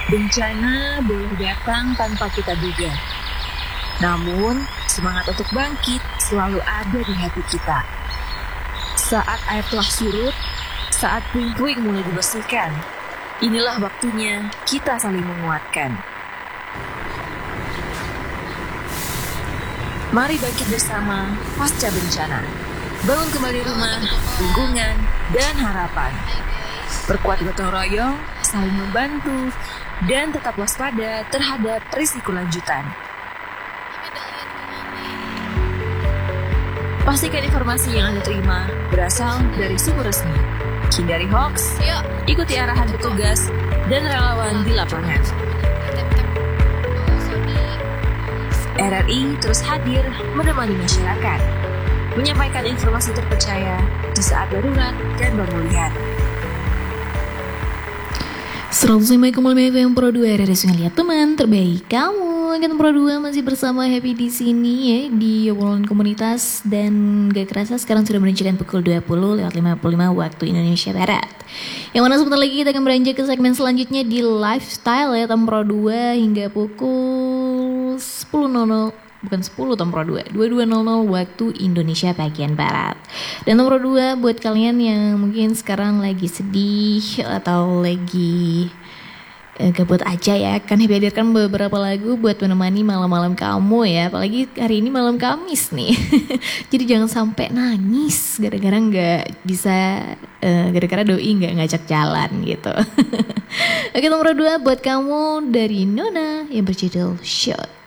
Bencana boleh datang tanpa kita duga. Namun, semangat untuk bangkit selalu ada di hati kita. Saat air telah surut, saat puing-puing mulai dibersihkan, inilah waktunya kita saling menguatkan. Mari bangkit bersama pasca bencana. Bangun kembali rumah, lingkungan, dan harapan. Perkuat gotong royong, saling membantu, dan tetap waspada terhadap risiko lanjutan. Pastikan informasi yang Anda terima berasal dari sumber resmi. Hindari hoax, ikuti arahan petugas, dan relawan di lapangan. RRI terus hadir menemani masyarakat, menyampaikan informasi terpercaya di saat darurat dan pemulihan. 105,5 FM Pro 2 RRI Sungai Liat, teman terbaik kamu. Kan Pro 2 masih bersama Happy di sini ya, di obrolan komunitas. Dan gak kerasa sekarang sudah menunjukkan pukul 20:55 waktu Indonesia Barat. Yang mana sebentar lagi kita akan beranjak ke segmen selanjutnya di lifestyle ya, Pro 2 hingga pukul 10.00. Bukan 10 Pro 2, 22.00 waktu Indonesia bagian Barat. Dan Pro 2 buat kalian yang mungkin sekarang lagi sedih atau lagi gabut aja ya, kan Happy hadirkan beberapa lagu buat menemani malam-malam kamu ya. Apalagi hari ini malam Kamis nih. Jadi jangan sampai nangis gara-gara nggak bisa, gara-gara doi nggak ngajak jalan gitu. Oke, nomor 2 buat kamu dari Nona yang berjudul Shot.